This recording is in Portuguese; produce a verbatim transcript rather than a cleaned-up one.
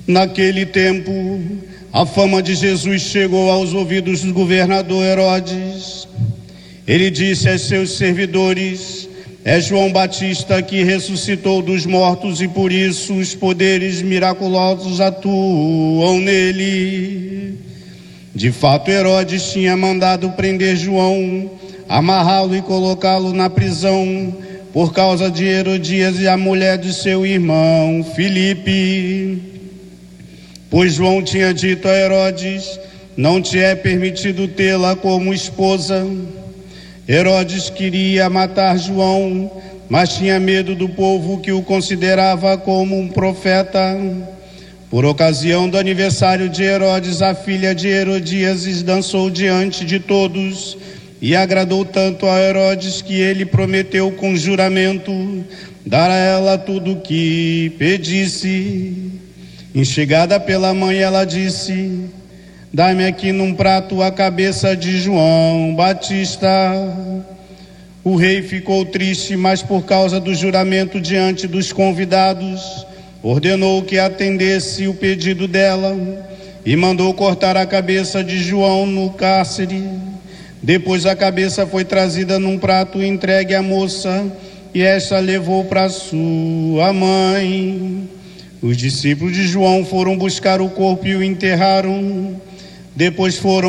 Naquele tempo, a fama de Jesus chegou aos ouvidos do governador Herodes. Ele disse a seus servidores: é João Batista que ressuscitou dos mortos e por isso os poderes miraculosos atuam nele. De fato, Herodes tinha mandado prender João, amarrá-lo e colocá-lo na prisão por causa de Herodias e a mulher de seu irmão Filipe. Pois João tinha dito a Herodes: não te é permitido tê-la como esposa. Herodes queria matar João, mas tinha medo do povo que o considerava como um profeta. Por ocasião do aniversário de Herodes, a filha de Herodias dançou diante de todos e agradou tanto a Herodes que ele prometeu com juramento dar a ela tudo o que pedisse. Enxergada pela mãe, ela disse: dá-me aqui num prato a cabeça de João Batista. O rei ficou triste, mas por causa do juramento diante dos convidados, ordenou que atendesse o pedido dela e mandou cortar a cabeça de João no cárcere. Depois a cabeça foi trazida num prato e entregue à moça, e esta levou para sua mãe. Os discípulos de João foram buscar o corpo e o enterraram. Depois foram